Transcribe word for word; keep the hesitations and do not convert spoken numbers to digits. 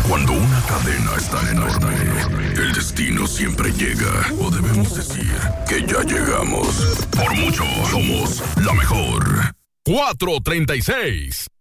Cuando una cadena es tan enorme, el destino siempre llega. O debemos decir que ya llegamos. Por mucho, somos la mejor. cuatro treinta y seis.